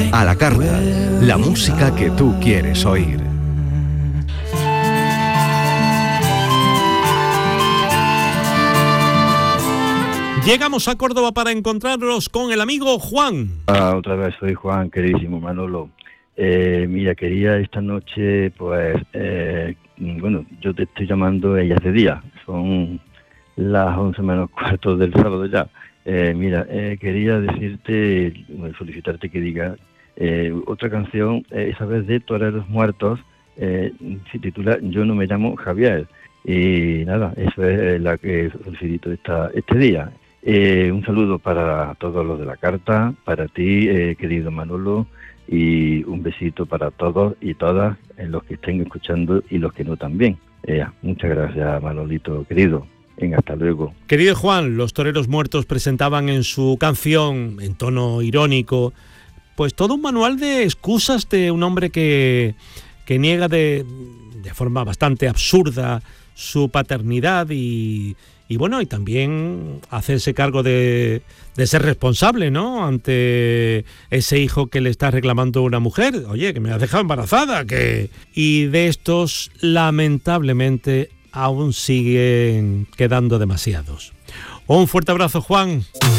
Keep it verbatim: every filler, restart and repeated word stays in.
A la carta, la música que tú quieres oír. Llegamos a Córdoba para encontrarnos con el amigo Juan. Ah, otra vez soy Juan, queridísimo Manolo. Eh, mira, quería esta noche, pues, eh, bueno, yo te estoy llamando ella de día. Son las once menos cuarto del sábado ya. Eh, mira, eh, quería decirte, solicitarte que diga eh, otra canción, eh, esa vez de Toreros Muertos, eh, se titula Yo no me llamo Javier. Y nada, eso es la que solicito esta, este día. Eh, un saludo para todos los de la carta, para ti, eh, querido Manolo, y un besito para todos y todas, en los que estén escuchando y los que no también. Eh, muchas gracias, Manolito, querido. Venga, hasta luego. Querido Juan, los Toreros Muertos presentaban en su canción, en tono irónico, pues todo un manual de excusas de un hombre que, que niega de, de forma bastante absurda su paternidad y, y bueno, y también hacerse cargo de, de ser responsable, ¿no?, ante ese hijo que le está reclamando una mujer. Oye, que me has dejado embarazada, que... Y de estos, lamentablemente, aún siguen quedando demasiados. Un fuerte abrazo, Juan.